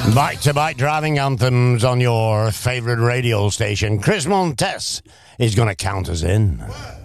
Back-to-back driving anthems on your favorite radio station. Chris Montes is going to count us in.